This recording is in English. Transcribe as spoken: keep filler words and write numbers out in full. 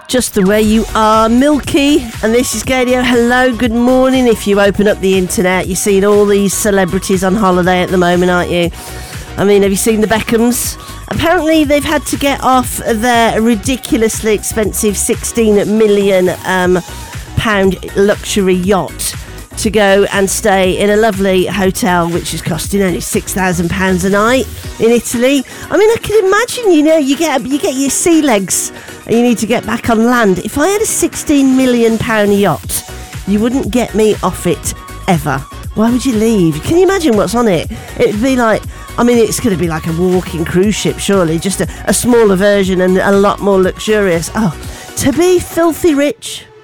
Just the way you are, Milky, and this is Gadio. Hello, good morning. If you open up the internet, you're seeing all these celebrities on holiday at the moment, aren't you? I mean, have you seen the Beckhams? Apparently, they've had to get off their ridiculously expensive sixteen million um, pound luxury yacht to go and stay in a lovely hotel which is costing only six thousand pounds a night in Italy. I mean, I can imagine, you know, you get you get your sea legs and you need to get back on land. If I had a sixteen million pound yacht, you wouldn't get me off it ever. Why would you leave? Can you imagine what's on it? It'd be like, I mean, it's going to be like a walking cruise ship, surely, just a, a smaller version and a lot more luxurious. Oh, to be filthy rich